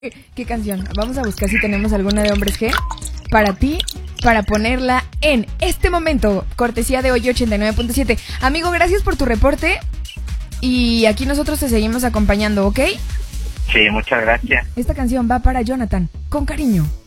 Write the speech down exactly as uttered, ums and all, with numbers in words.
¿Qué canción? Vamos a buscar si tenemos alguna de Hombres G para ti, para ponerla en este momento. Cortesía de hoy ochenta y nueve punto siete. Amigo, gracias por tu reporte. Y aquí nosotros te seguimos acompañando, ¿ok? Sí, muchas gracias. Esta canción va para Jonathan, con cariño.